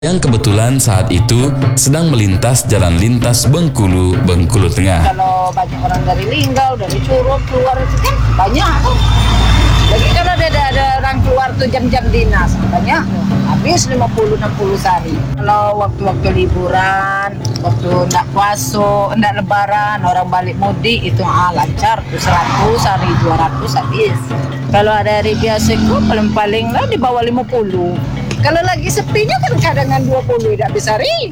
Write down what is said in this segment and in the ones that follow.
yang kebetulan saat itu sedang melintas jalan lintas Bengkulu, Bengkulu Tengah. Kalau banyak orang dari Linggau, dari Curug keluar itu kan banyak tuh. Jadi kalau ada orang keluar tuh jam-jam dinas, banyak habis 50-60 sehari. Kalau waktu-waktu liburan, waktu enggak puasa, enggak lebaran, orang balik mudik itu lancar tuh 100 hari 200 habis. Kalau ada hari biasa itu paling-paling lah di bawah 50. Kalau lagi sepinya kan kadangan 20 tidak bisa ri.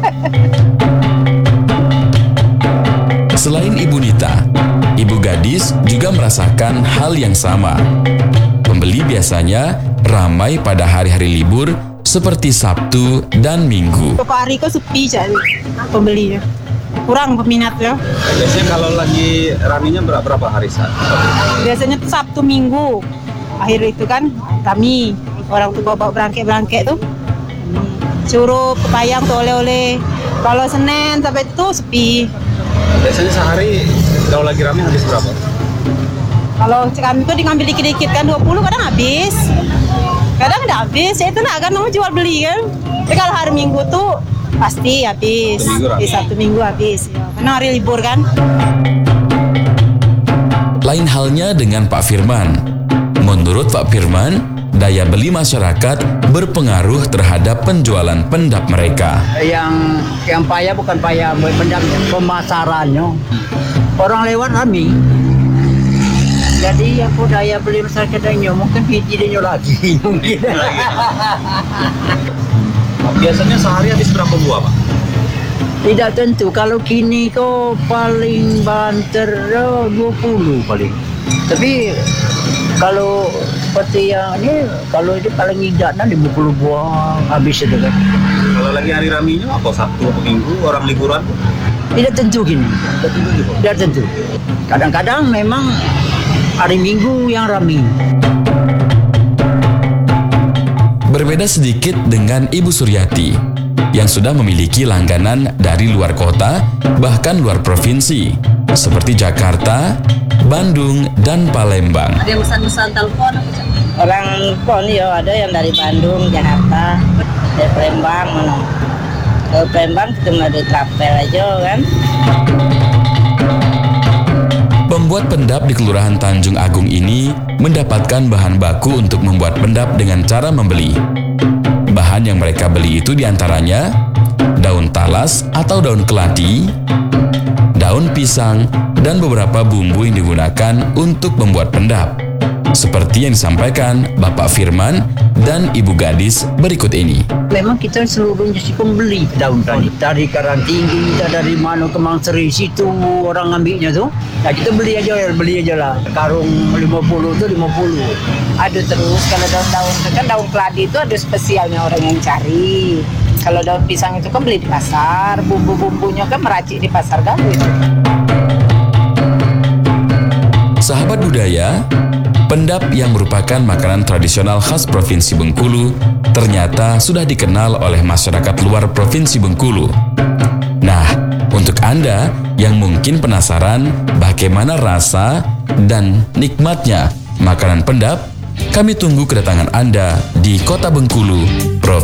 Selain Ibu Nita, Ibu Gadis juga merasakan hal yang sama. Pembeli biasanya ramai pada hari-hari libur seperti Sabtu dan Minggu. Beberapa hari kok sepi jadi pembelinya. Kurang peminat ya. Biasanya kalau lagi raminya berapa hari saat? Biasanya tuh Sabtu Minggu. Akhir itu kan kami orang tuh bawa berangke tuh. Suruh pepayang tuh oleh-oleh. Kalau Senin sampai itu sepi. Biasanya sehari kalau lagi rame habis berapa? Kalau kami tuh diambil dikit-dikit kan 20 kadang habis. Kadang nggak habis, ya itu nak kan mau jual beli kan. Tapi kalau hari Minggu tuh pasti habis. Sabtu Minggu habis. Ya. Karena hari libur kan. Lain halnya dengan Pak Firman. Menurut Pak Firman, daya beli masyarakat berpengaruh terhadap penjualan pendap mereka. Yang payah bukan payah pendapnya, pemasarannya. Orang lewat rame. Jadi aku daya beli masyarakatnya mungkin tidaknya lagi mungkin. Biasanya sehari habis berapa buah, Pak? Tidak tentu. Kalau kini kok paling banter 20 paling. Tapi kalau seperti yang ini, kalau itu paling tidaknya 50 buah habis itu kan. Kalau lagi hari raminya apa? Sabtu atau Minggu, orang liburan? Tidak tentu gini. Tidak tentu. Kadang-kadang memang hari Minggu yang ramai. Berbeda sedikit dengan Ibu Suryati yang sudah memiliki langganan dari luar kota, bahkan luar provinsi, seperti Jakarta, Bandung, dan Palembang. Ada yang pesan-pesan telepon apa Cak? Orang pon ya ada yang dari Bandung, Jakarta, dari Palembang mana. Ke Palembang kita ada travel aja kan. Pembuat pendap di Kelurahan Tanjung Agung ini mendapatkan bahan baku untuk membuat pendap dengan cara membeli. Bahan yang mereka beli itu diantaranya daun talas atau daun keladi, daun pisang, dan beberapa bumbu yang digunakan untuk membuat pendap. Seperti yang disampaikan Bapak Firman dan Ibu Gadis berikut ini. Memang kita seluruhnya si pembeli daun tadi. Dari Karang Tinggi, dari mana Kemang Seri situ orang ambilnya tuh. Nah kita beli aja lah. Karung 50 tuh 50. Ada terus kalau daun-daun itu kan daun keladi itu ada spesialnya orang yang cari. Kalau daun pisang itu kan beli di pasar, bumbu-bumbunya kan meracik di pasar galuh itu. Sahabat budaya, pendap yang merupakan makanan tradisional khas Provinsi Bengkulu ternyata sudah dikenal oleh masyarakat luar Provinsi Bengkulu. Nah, untuk Anda yang mungkin penasaran bagaimana rasa dan nikmatnya makanan pendap, kami tunggu kedatangan Anda di Kota Bengkulu,